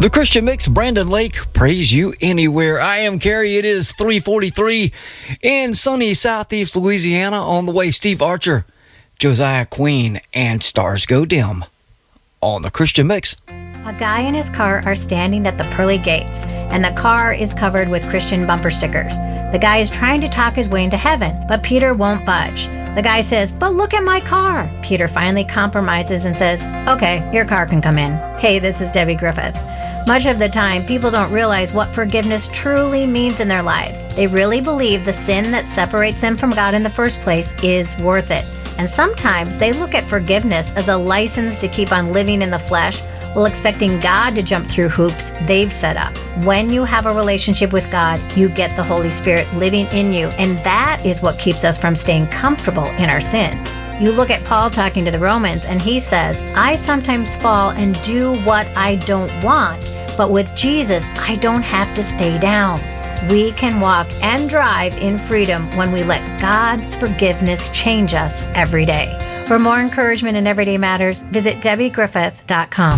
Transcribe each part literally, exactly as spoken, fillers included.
The Christian Mix, Brandon Lake, praise you anywhere. I am Carrie. It is three forty-three in sunny Southeast Louisiana. On the way, Steve Archer, Josiah Queen, and Stars Go Dim on the Christian Mix. A guy and his car are standing at the pearly gates, and the car is covered with Christian bumper stickers. The guy is trying to talk his way into heaven, but Peter won't budge. The guy says, "But look at my car." Peter finally compromises and says, "Okay, your car can come in." Hey, this is Debbie Griffith. Much of the time, people don't realize what forgiveness truly means in their lives. They really believe the sin that separates them from God in the first place is worth it. And sometimes they look at forgiveness as a license to keep on living in the flesh while expecting God to jump through hoops they've set up. When you have a relationship with God, you get the Holy Spirit living in you, and that is what keeps us from staying comfortable in our sins. You look at Paul talking to the Romans, and he says, "I sometimes fall and do what I don't want, but with Jesus, I don't have to stay down." We can walk and drive in freedom when we let God's forgiveness change us every day. For more encouragement in Everyday Matters, visit debbie griffith dot com.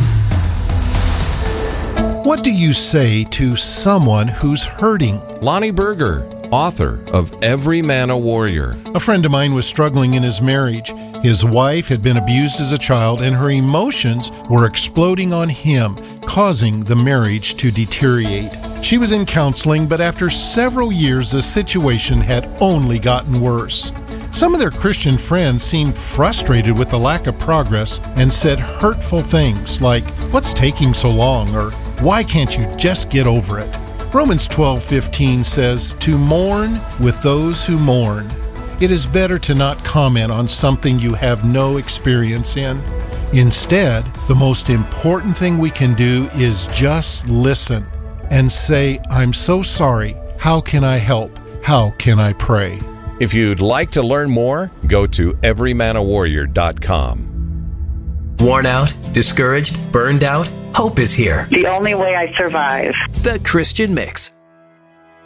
What do you say to someone who's hurting? Lonnie Berger, author of Every Man a Warrior. A friend of mine was struggling in his marriage. His wife had been abused as a child, and her emotions were exploding on him, causing the marriage to deteriorate. She was in counseling, but after several years, the situation had only gotten worse. Some of their Christian friends seemed frustrated with the lack of progress and said hurtful things like, "What's taking so long?" or "Why can't you just get over it?" Romans twelve fifteen says, "To mourn with those who mourn." It is better to not comment on something you have no experience in. Instead, the most important thing we can do is just listen and say, "I'm so sorry. How can I help? How can I pray?" If you'd like to learn more, go to every man a warrior dot com. Worn out? Discouraged? Burned out? Hope is here. The only way I survive. The Christian Mix.